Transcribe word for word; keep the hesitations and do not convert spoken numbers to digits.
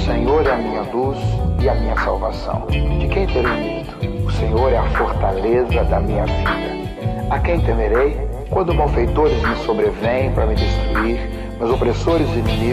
Senhor é a minha luz e a minha salvação. De quem terei medo? O Senhor é a fortaleza da minha vida. A quem temerei? Quando malfeitores me sobrevêm para me destruir, meus opressores e inimigos